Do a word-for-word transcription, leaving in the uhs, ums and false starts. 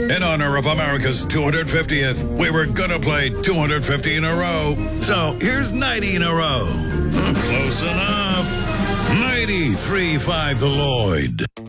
In honor of America's two hundred fiftieth, we were gonna play two hundred fifty in a row. So here's ninety in a row. Close enough. ninety-three point five The Lloyd.